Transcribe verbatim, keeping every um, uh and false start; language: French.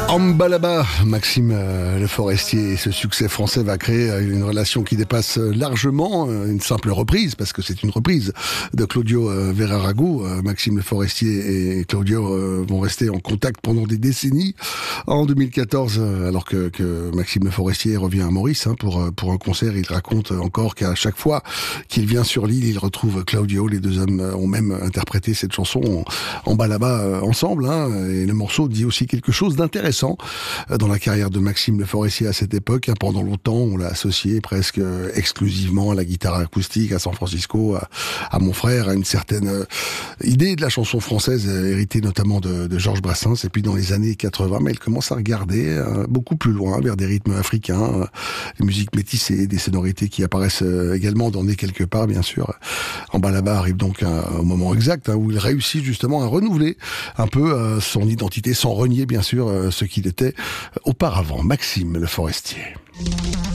Ambalaba, Maxime euh, Le Forestier, et ce succès français va créer euh, une relation qui dépasse euh, largement euh, une simple reprise, parce que c'est une reprise de Claudio euh, Verarago. Euh, Maxime Le Forestier et Claudio euh, vont rester en contact pendant des décennies. En deux mille quatorze, euh, alors que, que Maxime Le Forestier revient à Maurice hein, pour, pour un concert, il raconte encore qu'à chaque fois qu'il vient sur l'île, il retrouve Claudio. Les deux hommes ont même interprété cette chanson Ambalaba euh, ensemble, hein, et le morceau dit aussi quelque chose d'intéressant dans la carrière de Maxime Le Forestier à cette époque. Pendant longtemps, on l'a associé presque exclusivement à la guitare acoustique, à San Francisco, à, à mon frère, à une certaine idée de la chanson française, héritée notamment de, de Georges Brassens. Et puis dans les années quatre-vingts, mais elle commence à regarder euh, beaucoup plus loin, vers des rythmes africains, euh, des musiques métissées, des sonorités qui apparaissent euh, également dans Né quelque part, bien sûr. Ambalaba arrive donc à, au moment exact hein, où il réussit justement à renouveler un peu euh, son identité, sans renier bien sûr euh, ce qu'il était auparavant. Maxime Le Forestier.